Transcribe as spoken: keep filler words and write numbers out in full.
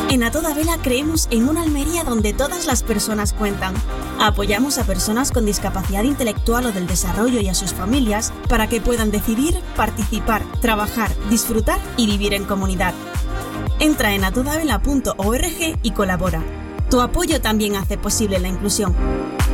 En A Toda Vela creemos en una Almería donde todas las personas cuentan. Apoyamos a personas con discapacidad intelectual o del desarrollo y a sus familias para que puedan decidir, participar, trabajar, disfrutar y vivir en comunidad. Entra en a toda vela punto org y colabora. Tu apoyo también hace posible la inclusión.